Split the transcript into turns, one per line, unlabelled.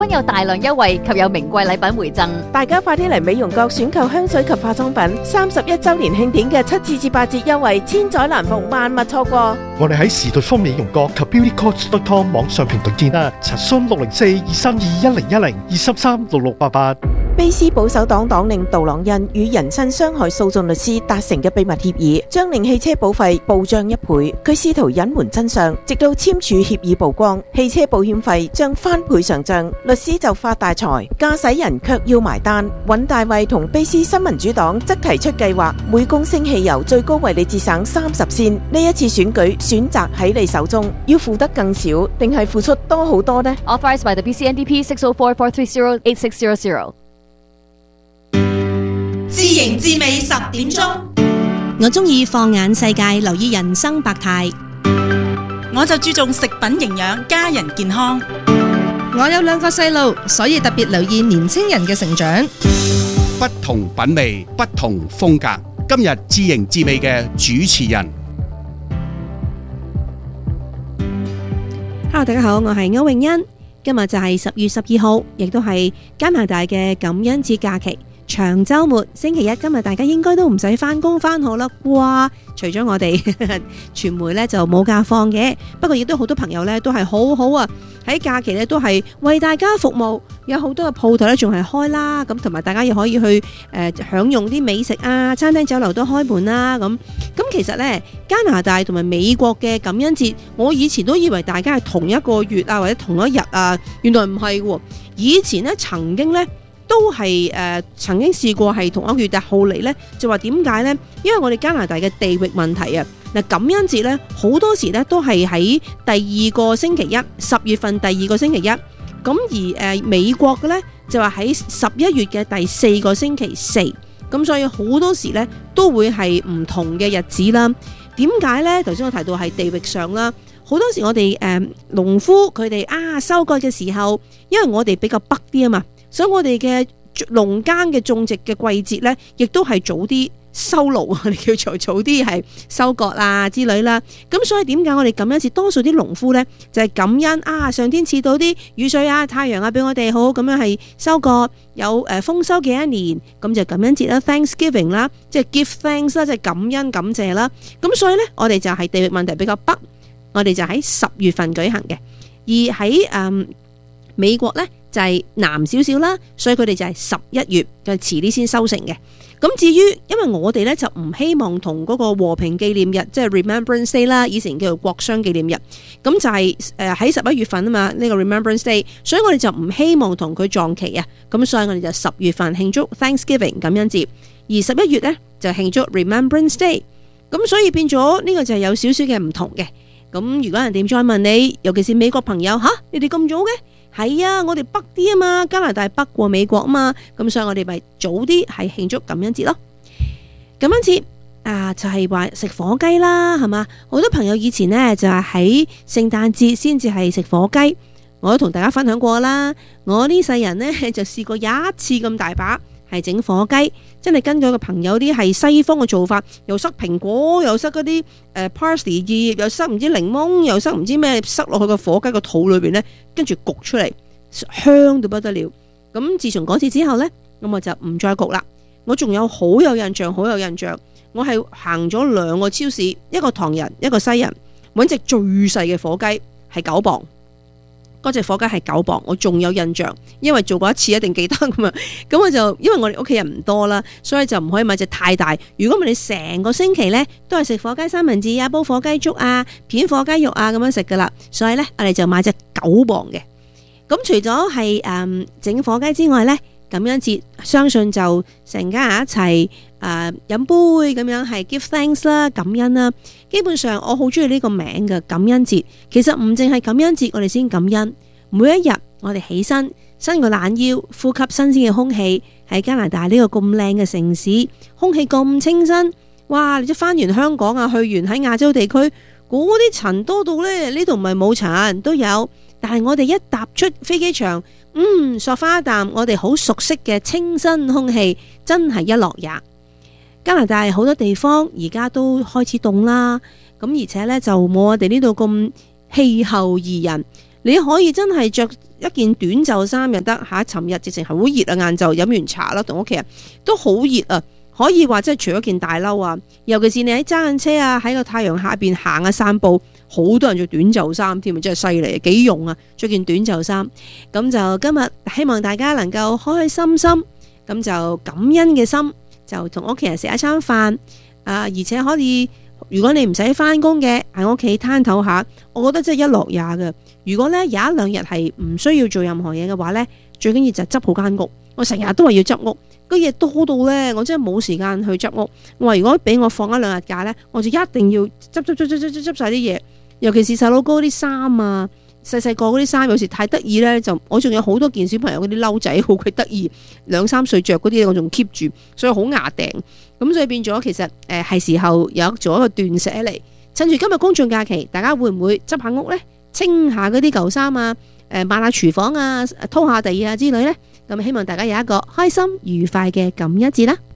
均有大量優惠及有名貴禮品回贈。
大家快啲嚟美容閣選購香水及化妝品，31週年慶典嘅7至8折優惠，千載難逢，萬勿錯過。
我哋喺時代豐美容閣及 beautycoach.com 網上平台見啦，查詢604-232-1010 233-6688。
卑斯保守黨黨領杜朗恩與人身傷害訴訟律師達成嘅秘密協議，將令汽車保費暴漲1倍。佢試圖隱瞞真相，直到簽署協議曝光，汽車保險費將翻倍上漲，律師就發大財，駕駛人卻要埋單。尹大衛同卑斯新民主黨則提出計劃，每公升汽油最高為你節省30仙。呢一次選舉選擇喺你手中，要付得更少，定係付出多好多呢？
Authorized by the BCNDP 604-430-8600。
自營自美10點鐘，
我中意放眼世界，留意人生百態。
我就注重食品營養，家人健康。
我有2個細路，所以特別留意年青人嘅成長。
不同品味，不同風格。今日自營自美嘅主持人。
Hello， 大家好，我係歐詠欣。今日就係10月12號，亦都係加拿大嘅感恩節假期。長週末星期一，今日大家應該都唔使返工返學啦啩？除咗我哋傳媒咧就冇假放嘅，不過亦都好多朋友咧都係好好啊，喺假期咧都係為大家服務，有好多嘅鋪頭咧仲係開啦，咁同埋大家又可以去享用啲美食啊，餐廳酒樓都開門啦，咁其實咧加拿大同埋美國嘅感恩節，我以前都以為大家係同一個月啊或者同一日啊，原來唔係喎，以前咧曾經咧。都係曾經試過係同一個月，但後嚟呢就話點解呢？因為我哋加拿大嘅地域問題啊。嗱，感恩節呢好多時呢都係喺第2個星期一，10月份第2個星期一。咁而美國嘅呢就話喺11月嘅第4個星期4。咁所以好多時呢都會係唔同嘅日子啦。點解呢？頭先我提到係地域上啦。好多時我哋農夫佢哋收割嘅時候，因為我哋比較北啲啊嘛。所以我哋嘅農耕嘅種植嘅季節呢，亦都係早啲收爐，我哋叫做早啲係收割啦之類啦。咁所以點解我哋感恩節多數啲農夫呢，就係感恩上天賜到啲雨水啊、太陽啊俾我哋好咁樣係收割有豐收嘅一年，咁就感恩節啦 ，Thanksgiving 啦，即係 give thanks 啦，即係感恩感謝啦。咁所以呢，我哋就係地域問題比較北，我哋就喺10月份舉行嘅，而喺美國呢。就係南少少啦，所以佢哋就係11月就遲啲先收成嘅。咁至於因為我哋咧就唔希望同嗰個和平紀念日，即係 Remembrance Day 啦，以前叫做國殤紀念日，咁就係喺11月份啊嘛，呢個 Remembrance Day，所以我哋就唔希望同佢撞期啊。咁所以我哋就10月份慶祝 Thanksgiving 感恩節，而11月咧就慶祝 Remembrance Day。咁所以變咗呢個就係有少少嘅唔同嘅。咁如果人哋再問你，尤其是美國朋友你哋咁早嘅？係啊，我哋北啲啊嘛，加拿大北過美國啊嘛，咁所以我哋咪早啲係慶祝感恩節咯。感恩節就係話食火雞啦，係嘛？好多朋友以前呢，就係喺聖誕節先至係食火雞，我都同大家分享過啦。我呢世人呢，就試過一次咁大把係整火雞，真係跟咗個朋友啲係西方嘅做法，又塞蘋果，又塞嗰啲parsley 葉，又塞唔知檸檬，又塞唔知咩，塞落去個火雞個肚裏邊呢，跟住焗出嚟，香到不得了。咁自從嗰次之後呢，咁我就唔再焗啦。我仲有好有印象，我係行咗2個超市，一個唐人，一個西人，揾隻最細嘅火雞係9磅。嗰隻火雞係9磅，我仲有印象，因為做過一次一定記得咁啊。咁我就因為我哋屋企人唔多啦，所以就唔可以買隻太大。如果唔係你成個星期呢都係食火雞三文治啊、煲火雞粥啊、片火雞肉啊咁樣食噶啦，所以呢，我哋就買隻9磅嘅。咁除咗係整火雞之外呢，感恩節相信就成家人一齊飲杯咁樣係 give thanks 啦，感恩啦。基本上我好中意呢個名嘅感恩節。其實唔淨係感恩節我哋先感恩，每一日我哋起身伸個懶腰，呼吸新鮮嘅空氣。喺加拿大呢個咁靚嘅城市，空氣咁清新，哇！你即翻完香港啊，去完喺亞洲地區嗰啲塵多到呢度唔係冇塵都有，但係我哋一踏出飛機場，索翻一啖我哋好熟悉嘅清新空氣，真係一樂也。加拿大好多地方而家都開始凍啦，咁而且呢，就冇我哋呢度咁氣候宜人。你可以真係着一件短袖衫又得嚇。尋日直情係好熱啊，晏晝飲完茶啦，同屋企人都好熱啊。可以話即係除咗件大褸啊，尤其是你喺揸緊車啊，喺個太陽下邊行啊散步，好多人着短袖衫添啊，真係犀利，幾勇啊！着件短袖衫，咁就今日希望大家能夠開開心心，咁就感恩嘅心，就同屋企人食一餐飯啊，而且可以，如果你唔使翻工嘅，喺屋企攤唞下，我覺得真係一樂也嘅。如果咧有一兩日係唔需要做任何嘢嘅話咧，最緊要就係執好間屋。我成日都話要執屋。個嘢多到咧，我真係冇時間去執屋。我話如果俾我放一兩日假咧，我就一定要執晒啲嘢，尤其是細佬哥啲衫啊，細個嗰啲衫有時太得意咧，就我仲有好多件小朋友嗰啲褸仔好鬼得意，2、3歲着嗰啲我仲 keep 住，所以好牙定。咁所以變咗其實係時候有做一個斷捨離。趁住今日公眾假期，大家會唔會執下屋咧，清下嗰啲舊衫啊，抹下廚房啊，拖下地啊之類咧？咁希望大家有一個開心愉快嘅感恩節啦〜